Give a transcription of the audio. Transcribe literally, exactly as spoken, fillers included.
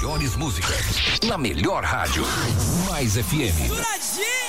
melhores músicas. Na melhor rádio. Mais F M. Brasil!